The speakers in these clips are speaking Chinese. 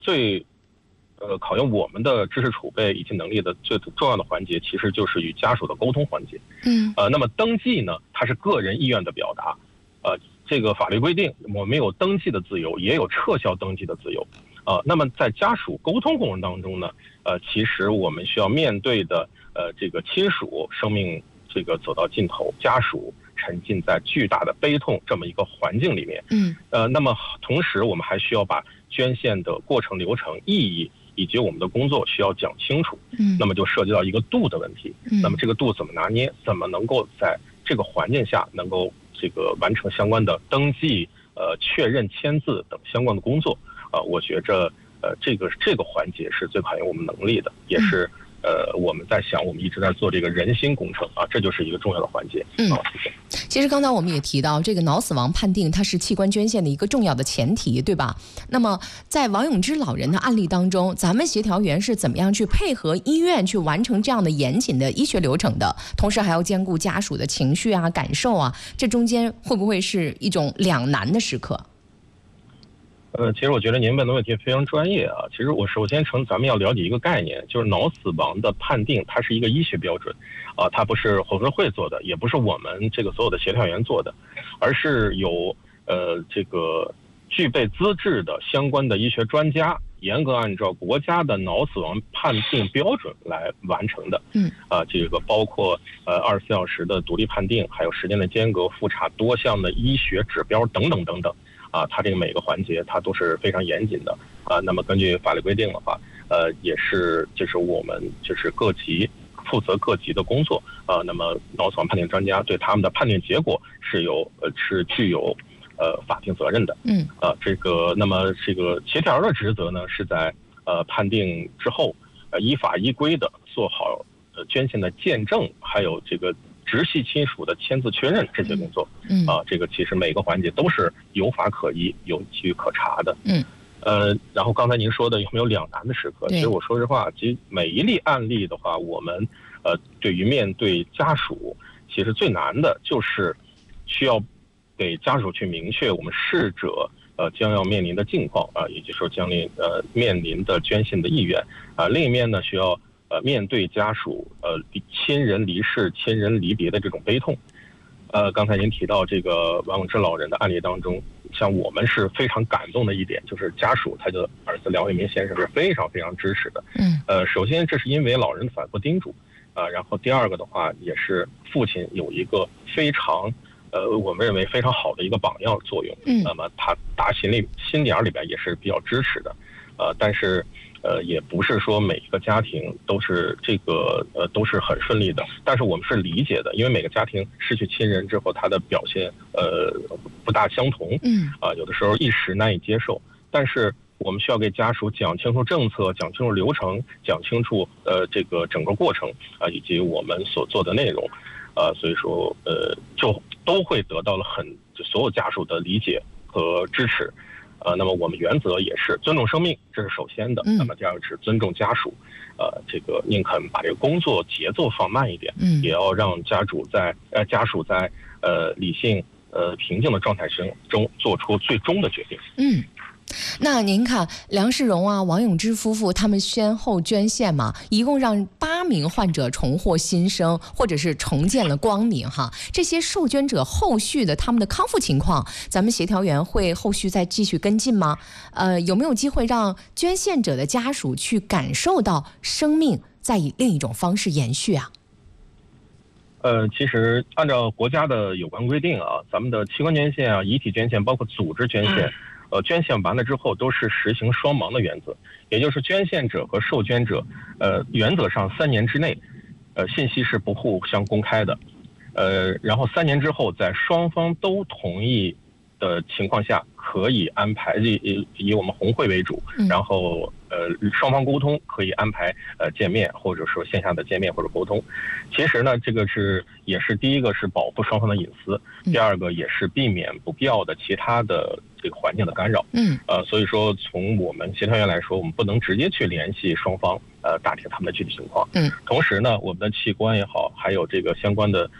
最考验我们的知识储备以及能力的最重要的环节，其实就是与家属的沟通环节。那么登记呢，它是个人意愿的表达。这个法律规定，我们有登记的自由，也有撤销登记的自由。那么在家属沟通过程当中呢，其实我们需要面对的，这个亲属生命这个走到尽头，家属沉浸在巨大的悲痛这么一个环境里面。那么同时我们还需要把捐献的过程、流程、意义以及我们的工作需要讲清楚。那么就涉及到一个度的问题。那么这个度怎么拿捏？怎么能够在这个环境下能够这个完成相关的登记、确认、签字等相关的工作？我觉着这个环节是最考验我们能力的，也是我们在想，我们一直在做这个人心工程啊，这就是一个重要的环节。 其实刚才我们也提到，这个脑死亡判定它是器官捐献的一个重要的前提，对吧？那么在王永之老人的案例当中，咱们协调员是怎么样去配合医院去完成这样的严谨的医学流程的？同时还要兼顾家属的情绪啊、感受啊，这中间会不会是一种两难的时刻？ 其实我觉得您问的问题非常专业啊。其实我首先咱们要了解一个概念，就是脑死亡的判定，它是一个医学标准，它不是红十字会做的，也不是我们这个所有的协调员做的，而是有这个具备资质的相关的医学专家，严格按照国家的脑死亡判定标准来完成的。这个包括24小时的独立判定，还有时间的间隔、复查多项的医学指标等等等等。它这个每个环节它都是非常严谨的。那么根据法律规定的话，也是就是我们就是各级负责各级的工作。那么脑死亡判定专家对他们的判定结果是具有法定责任的。那么这个协调的职责呢，是在判定之后，依法依规的做好捐献的见证，还有这个直系亲属的签字确认这些工作。这个其实每个环节都是有法可依、有据可查的。然后刚才您说的有没有两难的时刻？其实我说实话，其实每一例案例的话，我们对于面对家属，其实最难的就是需要给家属去明确我们逝者将要面临的境况也就是说面临的捐献的意愿。另一面呢，需要面对家属亲人离世、亲人离别的这种悲痛。刚才您提到这个王永之老人的案例当中，像我们是非常感动的一点，就是家属他的儿子梁伟民先生是非常非常支持的。首先这是因为老人反复叮嘱，然后第二个的话，也是父亲有一个非常我们认为非常好的一个榜样作用。那么他心眼里边也是比较支持的。但是也不是说每一个家庭都是都是很顺利的，但是我们是理解的，因为每个家庭失去亲人之后，他的表现不大相同。有的时候一时难以接受，但是我们需要给家属讲清楚政策，讲清楚流程，讲清楚这个整个过程以及我们所做的内容。所以说就都会得到了就所有家属的理解和支持。那么我们原则也是尊重生命，这是首先的。那么第二个是尊重家属，这个宁肯把这个工作节奏放慢一点，也要让家属在理性平静的状态中做出最终的决定。 那您看梁世荣啊、王永之夫妇他们先后捐献嘛，一共让8名患者重获新生，或者是重见了光明哈。这些受捐者后续的他们的康复情况，咱们协调员会后续再继续跟进吗？有没有机会让捐献者的家属去感受到生命再以另一种方式延续啊？ 其实按照国家的有关规定啊，咱们的器官捐献啊、遗体捐献，包括组织捐献。捐献完了之后都是实行双盲的原则，也就是捐献者和受捐者，原则上3年之内，信息是不互相公开的，然后3年之后，在双方都同意的情况下，可以安排以我们红会为主，然后双方沟通可以安排见面，或者说线下的见面或者沟通。其实呢，这个也是第一个是保护双方的隐私，第二个也是避免不必要的其他的这个环境的干扰。所以说从我们协调员来说，我们不能直接去联系双方打听他们的具体情况。同时呢，我们的器官也好，还有这个相关的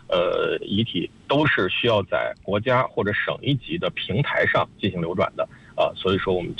遗体都是需要在国家或者省一级的平台上进行流转的。 所以说我们